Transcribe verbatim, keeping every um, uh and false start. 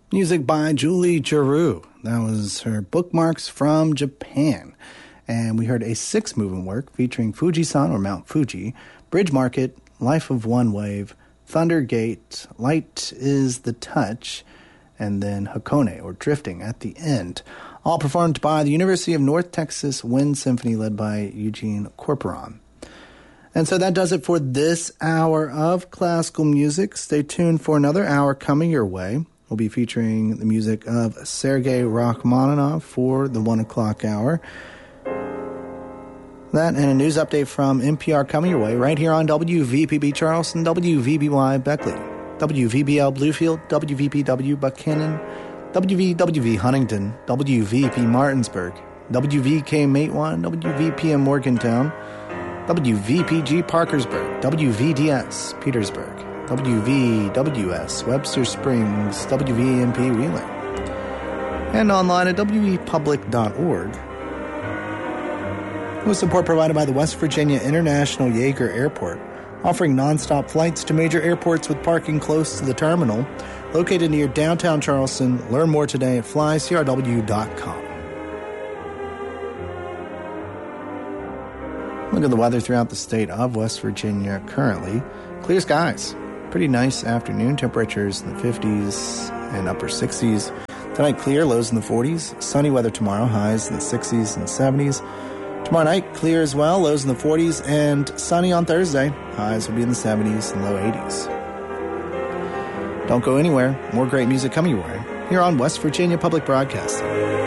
Music by Julie Giroux. That was her Bookmarks from Japan. And we heard a six-movement work featuring Fujisan or Mount Fuji, Bridge Market, Life of One Wave, Thunder Gate, Light is the Touch, and then Hakone or Drifting at the end. All performed by the University of North Texas Wind Symphony led by Eugene Corporon. And so that does it for this hour of classical music. Stay tuned for another hour coming your way. We'll be featuring the music of Sergei Rachmaninoff for the one o'clock hour. That and a news update from N P R coming your way right here on W V P B Charleston, W V B Y Beckley, W V B L Bluefield, W V P W Buchanan, W V W V Huntington, W V P Martinsburg, W V K Matewan, W V P M Morgantown, W V P G Parkersburg, W V D S Petersburg, W V W S Webster Springs, W V M P Wheeling, and online at W V public dot org. With support provided by the West Virginia International Yeager Airport, offering nonstop flights to major airports with parking close to the terminal, located near downtown Charleston. Learn more today at fly C R W dot com. Look at the weather throughout the state of West Virginia currently. Clear skies. Pretty nice afternoon. Temperatures in the fifties and upper sixties. Tonight clear, lows in the forties. Sunny weather tomorrow, highs in the sixties and seventies. Tomorrow night clear as well, lows in the forties. And sunny on Thursday, highs will be in the seventies and low eighties. Don't go anywhere. More great music coming your way here on West Virginia Public Broadcasting.